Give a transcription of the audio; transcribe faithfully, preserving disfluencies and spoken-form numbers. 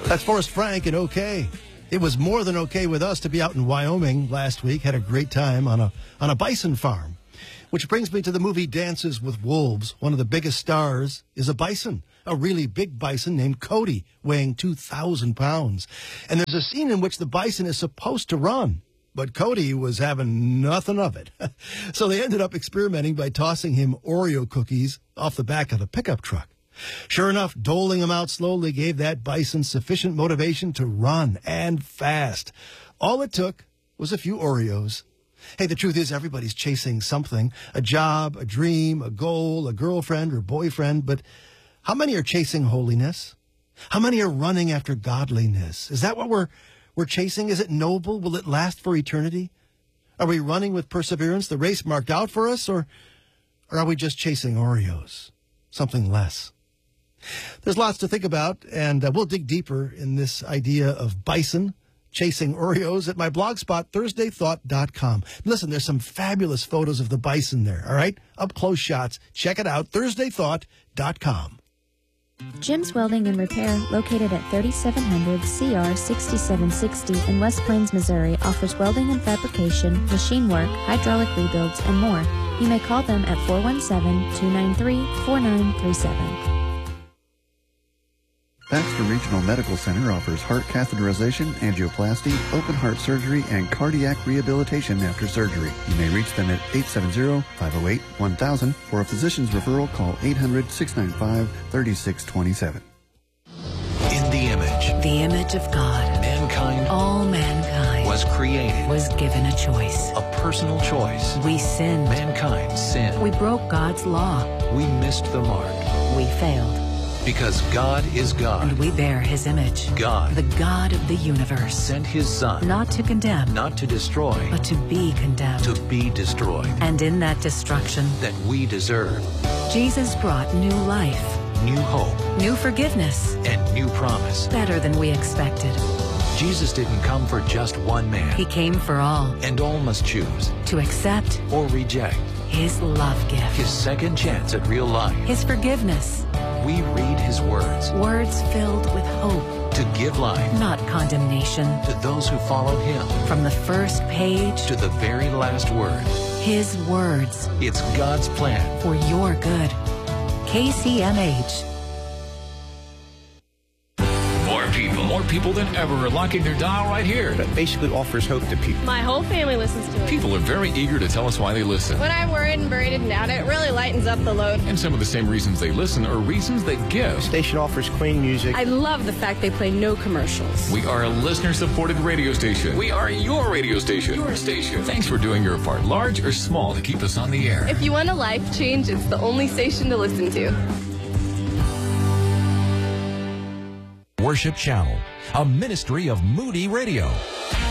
That's Forrest Frank and OK. It was more than okay with us to be out in Wyoming last week. Had a great time on a on a bison farm. Which brings me to the movie Dances with Wolves. One of the biggest stars is a bison, a really big bison named Cody, weighing two thousand pounds. And there's a scene in which the bison is supposed to run, but Cody was having nothing of it. So they ended up experimenting by tossing him Oreo cookies off the back of the pickup truck. Sure enough, doling them out slowly gave that bison sufficient motivation to run, and fast. All it took was a few Oreos. Hey, the truth is everybody's chasing something, a job, a dream, a goal, a girlfriend or boyfriend, but how many are chasing holiness? How many are running after godliness? Is that what we're we're chasing? Is it noble? Will it last for eternity? Are we running with perseverance, the race marked out for us, or, or are we just chasing Oreos, something less? There's lots to think about, and uh, we'll dig deeper in this idea of bison chasing Oreos at my blog spot, thursday thought dot com. Listen, there's some fabulous photos of the bison there, all right? Up-close shots. Check it out, thursday thought dot com. Jim's Welding and Repair, located at thirty-seven hundred C R sixty-seven sixty in West Plains, Missouri, offers welding and fabrication, machine work, hydraulic rebuilds, and more. You may call them at four one seven, two nine three, four nine three seven. Baxter Regional Medical Center offers heart catheterization, angioplasty, open heart surgery, and cardiac rehabilitation after surgery. You may reach them at eight seven zero, five oh eight, one thousand. For a physician's referral, call eight hundred, six nine five, three six two seven. In the image. The image of God. Mankind. All mankind. Was created. Was given a choice. A personal choice. We sinned. Mankind sinned. We broke God's law. We missed the mark. We failed. Because God is God. And we bear His image. God, the God of the universe, sent His Son. Not to condemn. Not to destroy. But to be condemned. To be destroyed. And in that destruction that we deserve, Jesus brought new life. New hope. New forgiveness. And new promise. Better than we expected. Jesus didn't come for just one man. He came for all. And all must choose. To accept. Or reject. His love gift. His second chance at real life. His forgiveness. We read His words. Words filled with hope. To give life. Not condemnation. To those who follow Him. From the first page. To the very last word. His words. It's God's plan. For your good. K C M H. People. More people than ever are locking their dial right here. That basically offers hope to people. My whole family listens to it. People are very eager to tell us why they listen. When I'm worried and buried and down, it really lightens up the load. And some of the same reasons they listen are reasons they give. The station offers clean music. I love the fact they play no commercials. We are a listener-supported radio station. We are your radio station. Your station. Thanks for doing your part, large or small, to keep us on the air. If you want a life change, it's the only station to listen to. Worship Channel, a ministry of Moody Radio.